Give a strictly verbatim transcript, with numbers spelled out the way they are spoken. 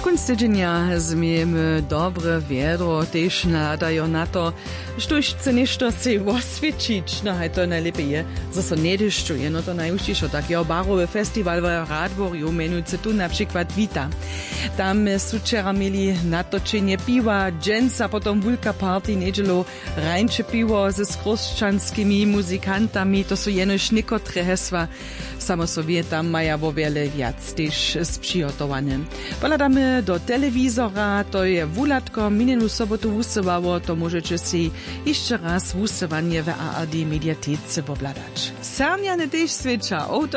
Kunst tydzienia zmiemy dobre wiedro, też nadają na to, że chce nešto si osvědčić. No, to najlepiej je, że so nie dešťuje. No to najúžšie takiego barowy festiwal w Radworju, menujúce tu na przykład Vita. Tam sú včera mieli natočenie piwa, dżens a potom wulka party nedželu, rajnče piwo ze skroščanskými muzikantami, to sú jenož niekotre hesła. Samo sobie tam maja vo wiele viac też sprzygotowane. Poladamy do telewizora, to je wulatko, minulú sobotu wusywało, to możecie si jeszcze raz wusywanie w A R D mediatece pobladać. Sarniane też świecza,